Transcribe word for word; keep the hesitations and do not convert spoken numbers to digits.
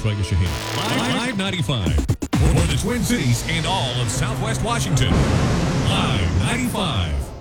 Vegas Shaheen. Live, Live ninety-five. For the Twin Cities and all of Southwest Washington. Live ninety-five.